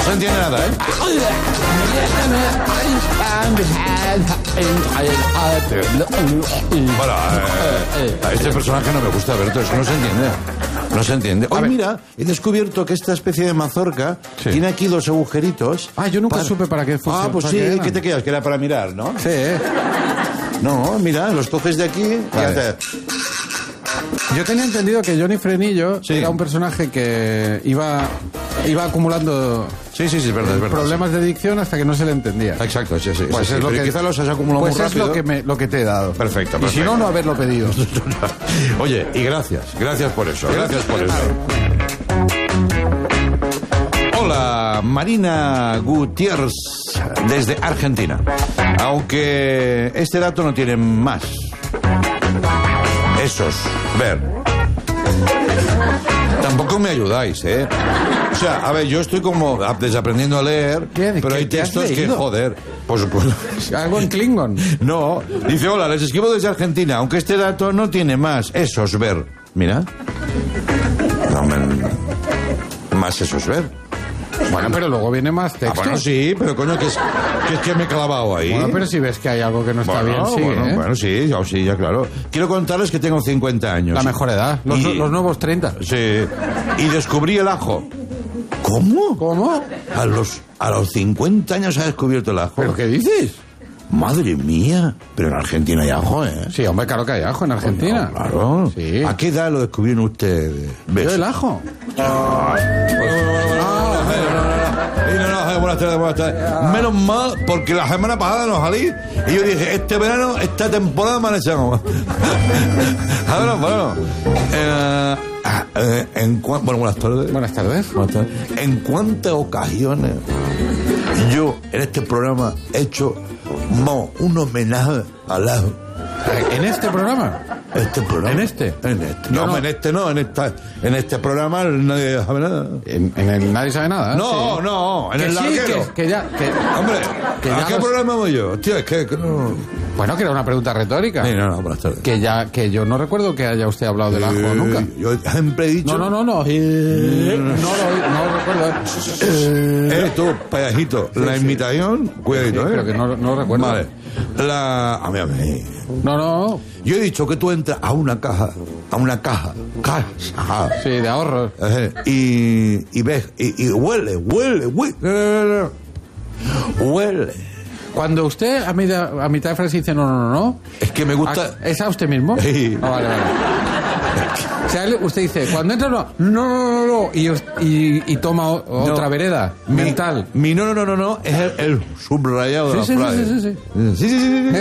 se entiende nada, ¿eh? Bueno, este personaje no me gusta, Berto, es que no se entiende. No se entiende. Hoy, mira, he descubierto que esta especie de mazorca tiene aquí dos agujeritos. Yo nunca supe para qué funciona. Ah, pues sí, ¿qué te quedas? Que era para mirar, ¿no? Sí, No, mira, los coges de aquí y haces... Yo tenía entendido que Johnny Frenillo era un personaje que iba acumulando Sí, es verdad, es verdad. problemas de adicción hasta que no se le entendía. Exacto, sí. Pues es lo que quizá los has acumulado muy rápido. Pues es lo que te he dado. Perfecto. Y si no haberlo pedido. Oye, y gracias por eso. Hola, Marina Gutiérrez, desde Argentina. Aunque este dato no tiene más. Esos, ver. Tampoco me ayudáis, ¿eh? O sea, a ver, yo estoy como desaprendiendo a leer, pero hay textos que, joder, pues... ¿Algo en Klingon? No, dice, hola, les escribo desde Argentina, aunque este dato no tiene más. Esos, ver. Mira. No, más esos, ver. Bueno, pero luego viene más texto. Bueno, sí, pero coño, que es que me he clavado ahí. Bueno, pero si ves que hay algo que no está bien, sigue, Bueno, sí, ya claro. Quiero contarles que tengo 50 años. La mejor edad, los nuevos 30. Sí, y descubrí el ajo. ¿Cómo? A los 50 años ha descubierto el ajo. ¿Pero qué dices? Madre mía, pero en Argentina hay ajo, ¿eh? Sí, hombre, claro que hay ajo en Argentina. Bueno, claro. Sí. ¿A qué edad lo descubrieron ustedes? ¿Yo el ajo? Buenas tardes. Menos mal, porque la semana pasada no salí y yo dije, este verano, esta temporada amanecemos. Bueno. Buenas tardes. Buenas tardes. ¿En cuántas ocasiones yo en este programa he hecho un homenaje al ajo? ¿En este programa? ¿En este? En este programa nadie sabe nada. ¿En el nadie sabe nada? No, en el larguero. Hombre, ¿a qué programa voy yo? Tío, es que no... Bueno, que era una pregunta retórica. Sí, no, buenas tardes. Que yo no recuerdo que haya usted hablado del ajo nunca. Yo siempre he dicho... No. No recuerdo. Tú, payasito, la imitación, cuidadito, pero que no recuerdo. Vale. A mí. No. Yo he dicho que tú entras a una caja. Sí, de ahorros. Y ves, y huele. Cuando usted a mitad de frase dice no. Es que me gusta... ¿Es a usted mismo? Sí. Vale. O sea, usted dice, cuando entra no, y toma otra vereda mental. Mi no, es el subrayado de la frase. Sí.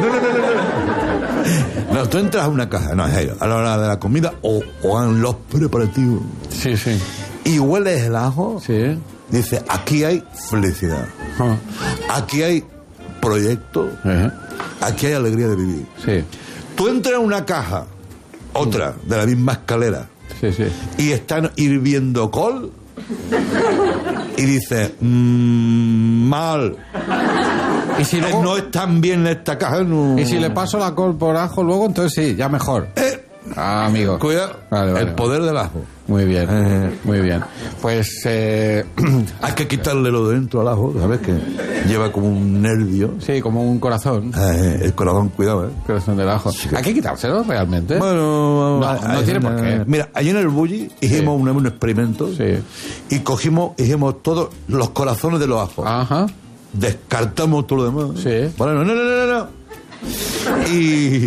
No, tú entras a una caja, no, a la hora de la comida o en los preparativos. Sí. Y hueles el ajo. Sí. Dice, aquí hay felicidad. Aquí hay proyecto. Aquí hay alegría de vivir. Sí. Tú entras a una caja, otra, de la misma escalera. Sí. Y están hirviendo col. Y dices, mal. ¿Y si luego... no están bien en esta caja, no. Y si le paso la col por ajo luego, entonces sí, ya mejor. Amigo. Cuidado. Vale. El poder del ajo. Muy bien, muy bien. Pues... hay que quitarle lo de dentro al ajo, ¿sabes? Que lleva como un nervio. Sí, como un corazón. El corazón, cuidado, Corazón del ajo. Sí. ¿Hay que quitárselo realmente? Bueno... No tiene por qué. Mira, allí en el Bulli hicimos un experimento. Sí. Y hicimos todos los corazones de los ajos. Ajá. Descartamos todo lo demás. Sí. Bueno, no. Y...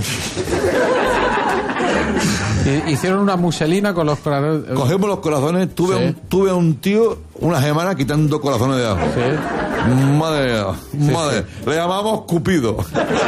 Hicieron una muselina con los corazones. Cogemos los corazones. Tuve a un tío una semana quitando corazones de ajo. Sí. Madre. Le llamamos Cupido.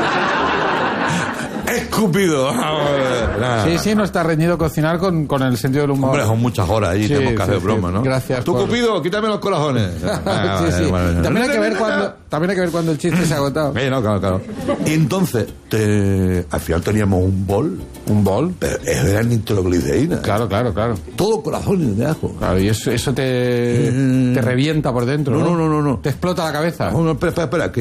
Escupido. Sí, no está reñido cocinar con el sentido del humor. Hombre, son muchas horas allí, tenemos que hacer broma, ¿no? Gracias. Tú, Cupido, quítame los corazones. También hay que ver cuando el chiste se ha agotado. No, claro. Y entonces, al final teníamos un bol. ¿Un bol? Pero era nitroglicerina. Claro. Todo corazones de ajo. Claro, y eso te revienta por dentro, ¿no? No. Te explota la cabeza. No, espera.